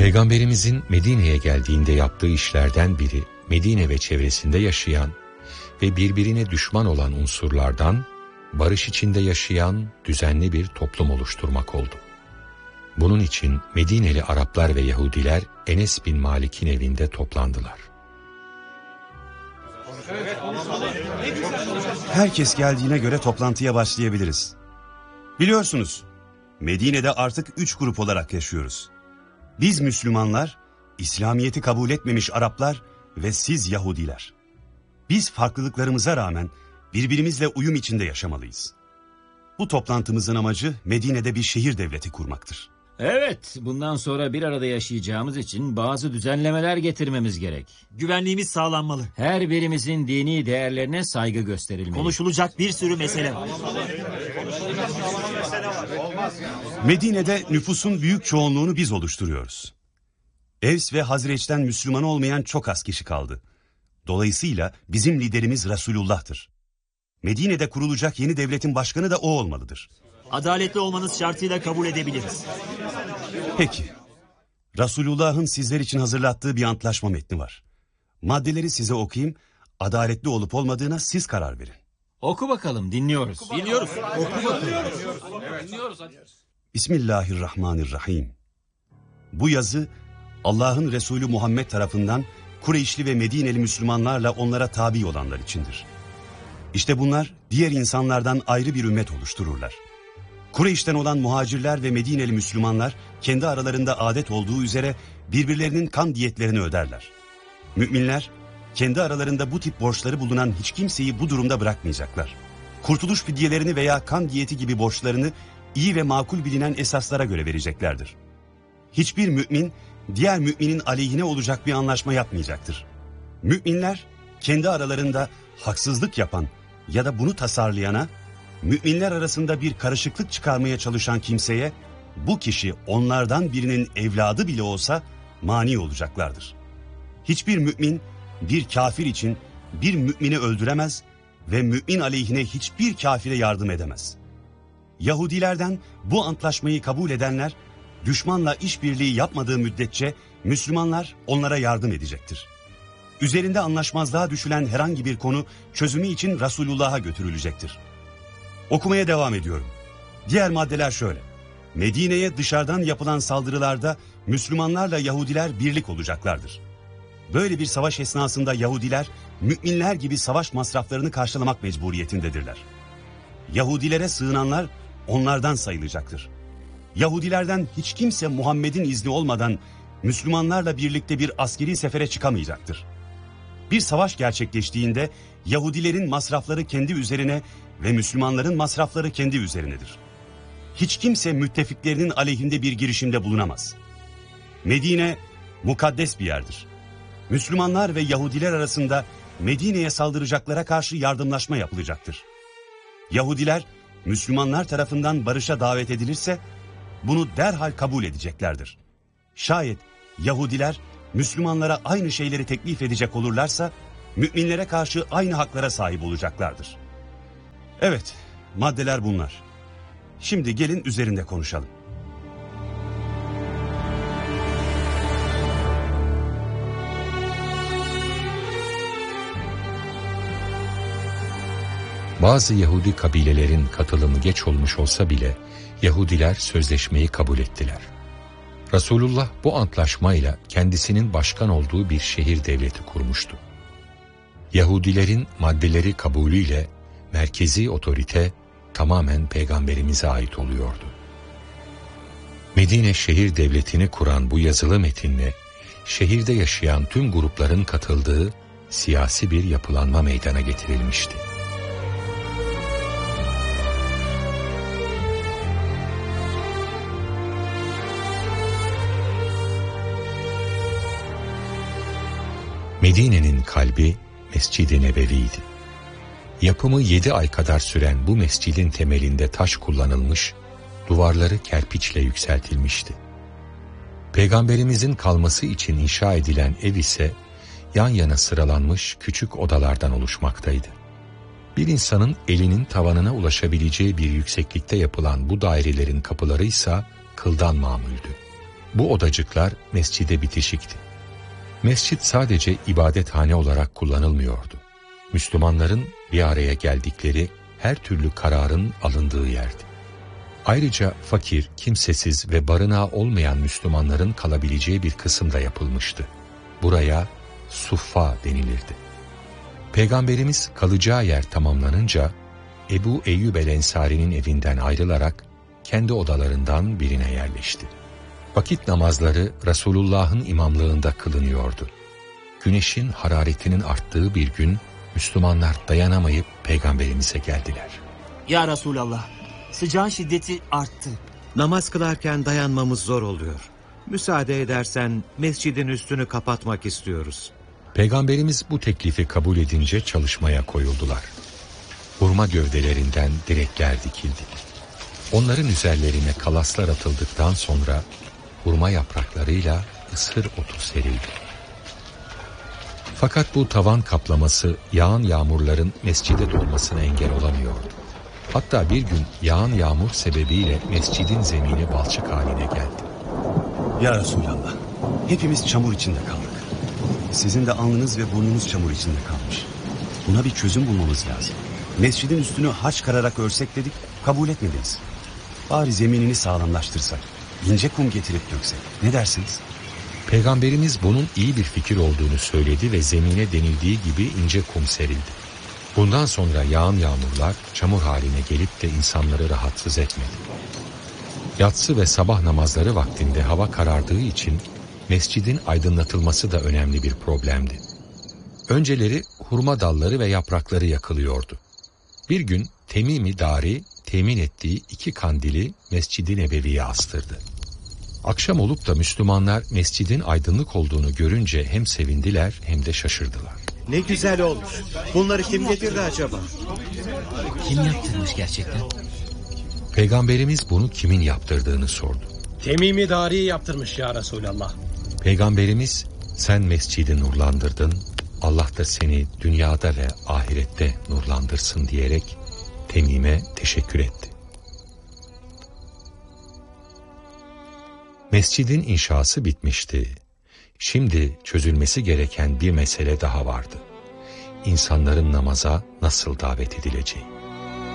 Peygamberimizin Medine'ye geldiğinde yaptığı işlerden biri, Medine ve çevresinde yaşayan ve birbirine düşman olan unsurlardan barış içinde yaşayan düzenli bir toplum oluşturmak oldu. Bunun için Medineli Araplar ve Yahudiler Enes bin Malik'in evinde toplandılar. Herkes geldiğine göre toplantıya başlayabiliriz. Biliyorsunuz, Medine'de artık 3 grup olarak yaşıyoruz. Biz Müslümanlar, İslamiyet'i kabul etmemiş Araplar ve siz Yahudiler. Biz farklılıklarımıza rağmen birbirimizle uyum içinde yaşamalıyız. Bu toplantımızın amacı Medine'de bir şehir devleti kurmaktır. Evet, bundan sonra bir arada yaşayacağımız için bazı düzenlemeler getirmemiz gerek. Güvenliğimiz sağlanmalı. Her birimizin dini değerlerine saygı gösterilmeli. Konuşulacak bir sürü mesele var. Medine'de nüfusun büyük çoğunluğunu biz oluşturuyoruz. Evs ve Hazreç'ten Müslüman olmayan çok az kişi kaldı. Dolayısıyla bizim liderimiz Resulullah'tır. Medine'de kurulacak yeni devletin başkanı da o olmalıdır. Adaletli olmanız şartıyla kabul edebiliriz. Peki. Resulullah'ın sizler için hazırlattığı bir antlaşma metni var. Maddeleri size okuyayım, adaletli olup olmadığına siz karar verin. Oku bakalım, dinliyoruz. Dinliyoruz. Oku bakalım. Bismillahirrahmanirrahim. Bu yazı Allah'ın Resulü Muhammed tarafından Kureyşli ve Medineli Müslümanlarla onlara tabi olanlar içindir. İşte bunlar diğer insanlardan ayrı bir ümmet oluştururlar. Kureyş'ten olan muhacirler ve Medineli Müslümanlar kendi aralarında adet olduğu üzere birbirlerinin kan diyetlerini öderler. Müminler kendi aralarında bu tip borçları bulunan hiç kimseyi bu durumda bırakmayacaklar. Kurtuluş fidyelerini veya kan diyeti gibi borçlarını iyi ve makul bilinen esaslara göre vereceklerdir. Hiçbir mümin diğer müminin aleyhine olacak bir anlaşma yapmayacaktır. Müminler kendi aralarında haksızlık yapan ya da bunu tasarlayana, müminler arasında bir karışıklık çıkarmaya çalışan kimseye, bu kişi onlardan birinin evladı bile olsa mani olacaklardır. Hiçbir mümin bir kafir için bir mümini öldüremez ve mümin aleyhine hiçbir kafire yardım edemez. Yahudilerden bu antlaşmayı kabul edenler, düşmanla işbirliği yapmadığı müddetçe Müslümanlar onlara yardım edecektir. Üzerinde anlaşmazlığa düşülen herhangi bir konu çözümü için Resulullah'a götürülecektir. Okumaya devam ediyorum. Diğer maddeler şöyle. Medine'ye dışarıdan yapılan saldırılarda Müslümanlarla Yahudiler birlik olacaklardır. Böyle bir savaş esnasında Yahudiler, müminler gibi savaş masraflarını karşılamak mecburiyetindedirler. Yahudilere sığınanlar onlardan sayılacaktır. Yahudilerden hiç kimse Muhammed'in izni olmadan Müslümanlarla birlikte bir askeri sefere çıkamayacaktır. Bir savaş gerçekleştiğinde Yahudilerin masrafları kendi üzerine ve Müslümanların masrafları kendi üzerinedir. Hiç kimse müttefiklerinin aleyhinde bir girişimde bulunamaz. Medine mukaddes bir yerdir. Müslümanlar ve Yahudiler arasında Medine'ye saldıracaklara karşı yardımlaşma yapılacaktır. Yahudiler Müslümanlar tarafından barışa davet edilirse bunu derhal kabul edeceklerdir. Şayet Yahudiler Müslümanlara aynı şeyleri teklif edecek olurlarsa müminlere karşı aynı haklara sahip olacaklardır. Evet, maddeler bunlar. Şimdi gelin üzerinde konuşalım. Bazı Yahudi kabilelerin katılımı geç olmuş olsa bile Yahudiler sözleşmeyi kabul ettiler. Resulullah bu antlaşmayla kendisinin başkan olduğu bir şehir devleti kurmuştu. Yahudilerin maddeleri kabulüyle merkezi otorite tamamen peygamberimize ait oluyordu. Medine şehir devletini kuran bu yazılı metinle şehirde yaşayan tüm grupların katıldığı siyasi bir yapılanma meydana getirilmişti. Medine'nin kalbi Mescid-i Nebevi'ydi. Yapımı 7 ay kadar süren bu mescidin temelinde taş kullanılmış, duvarları kerpiçle yükseltilmişti. Peygamberimizin kalması için inşa edilen ev ise yan yana sıralanmış küçük odalardan oluşmaktaydı. Bir insanın elinin tavanına ulaşabileceği bir yükseklikte yapılan bu dairelerin kapıları ise kıldan mamuldü. Bu odacıklar mescide bitişikti. Mescit sadece ibadethane olarak kullanılmıyordu. Müslümanların bir araya geldikleri, her türlü kararın alındığı yerdi. Ayrıca fakir, kimsesiz ve barınağı olmayan Müslümanların kalabileceği bir kısım da yapılmıştı. Buraya Suffa denilirdi. Peygamberimiz kalacağı yer tamamlanınca Ebu Eyyub el-Ensari'nin evinden ayrılarak kendi odalarından birine yerleşti. Vakit namazları Resulullah'ın imamlığında kılınıyordu. Güneşin hararetinin arttığı bir gün Müslümanlar dayanamayıp Peygamberimize geldiler. Ya Resulallah, sıcağın şiddeti arttı. Namaz kılarken dayanmamız zor oluyor. Müsaade edersen mescidin üstünü kapatmak istiyoruz. Peygamberimiz bu teklifi kabul edince çalışmaya koyuldular. Hurma gövdelerinden direkler dikildi. Onların üzerlerine kalaslar atıldıktan sonra hurma yapraklarıyla ısır otu serildi. Fakat bu tavan kaplaması yağan yağmurların mescide dolmasına engel olamıyordu. Hatta bir gün yağan yağmur sebebiyle mescidin zemini balçık haline geldi. Ya Resulallah, hepimiz çamur içinde kaldık. Sizin de alnınız ve burnunuz çamur içinde kalmış. Buna bir çözüm bulmamız lazım. Mescidin üstünü haç kararak örsek dedik, kabul etmediniz. Bari zeminini sağlamlaştırsak, ince kum getirip döksek. Ne dersiniz? Peygamberimiz bunun iyi bir fikir olduğunu söyledi ve zemine denildiği gibi ince kum serildi. Bundan sonra yağan yağmurlar çamur haline gelip de insanları rahatsız etmedi. Yatsı ve sabah namazları vaktinde hava karardığı için mescidin aydınlatılması da önemli bir problemdi. Önceleri hurma dalları ve yaprakları yakılıyordu. Bir gün Temim-i Dari temin ettiği 2 kandili Mescid-i Nebevi'ye astırdı. Akşam olup da Müslümanlar mescidin aydınlık olduğunu görünce hem sevindiler hem de şaşırdılar. Ne güzel olmuş. Bunları kim getirdi acaba? Kim yaptırmış gerçekten? Peygamberimiz bunu kimin yaptırdığını sordu. Temim-i Dari yaptırmış ya Resulallah. Peygamberimiz sen mescidi nurlandırdın, Allah da seni dünyada ve ahirette nurlandırsın diyerek Temim'e teşekkür etti. Mescidin inşası bitmişti. Şimdi çözülmesi gereken bir mesele daha vardı. İnsanların namaza nasıl davet edileceği.